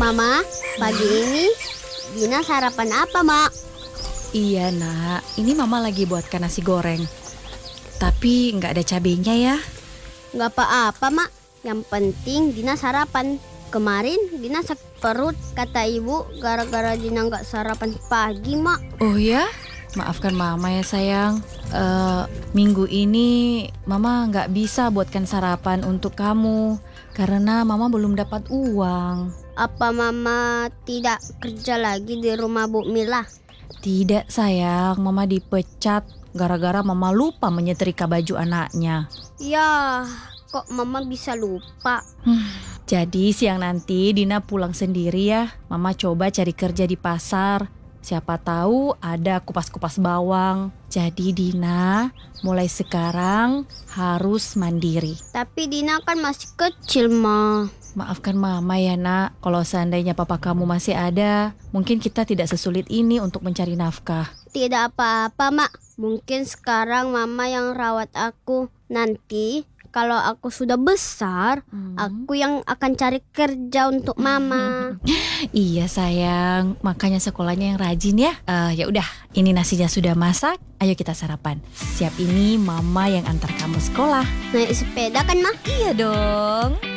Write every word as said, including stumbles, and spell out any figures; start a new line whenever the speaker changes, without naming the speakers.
Mama, pagi ini Dina sarapan apa, Mak?
Iya nak, ini mama lagi buatkan nasi goreng. Tapi nggak ada cabenya ya.
Nggak apa-apa, Mak. Yang penting Dina sarapan. Kemarin Dina sakit perut, kata ibu gara-gara Dina nggak sarapan pagi, Mak.
Oh ya? Maafkan mama ya sayang. Eh, minggu ini mama nggak bisa buatkan sarapan untuk kamu. Karena mama belum dapat uang.
Apa Mama tidak kerja lagi di rumah Bu Mila?
Tidak sayang, mama dipecat gara-gara mama lupa menyetrika baju anaknya.
Ya, kok Mama bisa lupa?
Hmm, jadi siang nanti Dina pulang sendiri ya. Mama coba cari kerja di pasar. Siapa tahu ada kupas-kupas bawang. Jadi Dina mulai sekarang harus mandiri.
Tapi Dina kan masih kecil, Ma.
Maafkan mama ya nak, kalau seandainya papa kamu masih ada, mungkin kita tidak sesulit ini untuk mencari nafkah.
Tidak apa-apa, Mak. Mungkin sekarang Mama yang rawat aku. Nanti kalau aku sudah besar,
Hmm.
aku yang akan cari kerja untuk Mama.
Iya sayang, makanya sekolahnya yang rajin ya. Eh, ya udah, ini nasinya sudah masak. Ayo kita sarapan. Siap ini mama yang antar kamu sekolah.
Naik sepeda kan, Ma?
Iya dong.